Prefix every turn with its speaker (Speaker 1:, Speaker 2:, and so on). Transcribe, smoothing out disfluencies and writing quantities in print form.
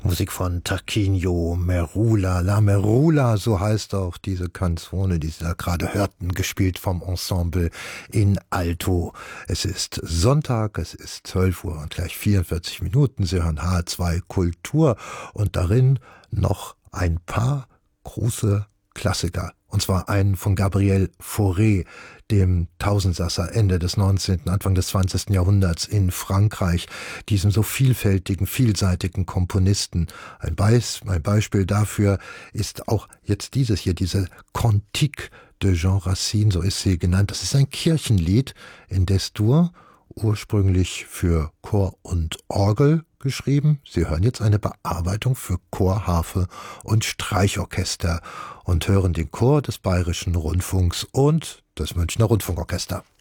Speaker 1: Musik von Tarquinio Merula. La Merula, so heißt auch diese Canzone, die Sie da gerade hörten, gespielt vom Ensemble in Alto. Es ist Sonntag, es ist 12 Uhr und gleich 44 Minuten. Sie hören H2 Kultur und darin noch ein paar große Klassiker. Und zwar einen von Gabriel Fauré, dem Tausendsasser Ende des 19., Anfang des 20. Jahrhunderts in Frankreich, diesem so vielfältigen, vielseitigen Komponisten. Ein Beispiel dafür ist auch jetzt dieses hier, diese Cantique de Jean Racine, so ist sie genannt. Das ist ein Kirchenlied in Des-Dur, ursprünglich für Chor und Orgel geschrieben. Sie hören jetzt eine Bearbeitung für Chor, Harfe und Streichorchester und hören den Chor des Bayerischen Rundfunks und das Münchner Rundfunkorchester.